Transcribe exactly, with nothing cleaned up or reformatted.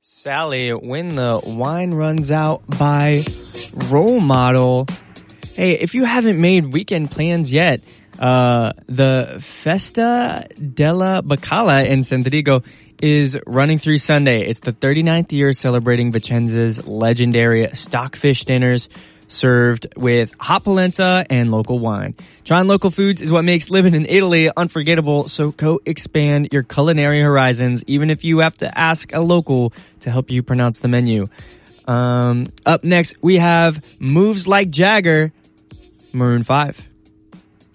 Sally, when the wine runs out by Role Model. Hey, if you haven't made weekend plans yet, uh, the Festa della Bacala in San Diego is running through Sunday. It's the thirty-ninth year celebrating Vicenza's legendary stockfish dinners served with hot polenta and local wine. Trying local foods is what makes living in Italy unforgettable, so go expand your culinary horizons, even if you have to ask a local to help you pronounce the menu. Um, up next, we have Moves Like Jagger, Maroon five.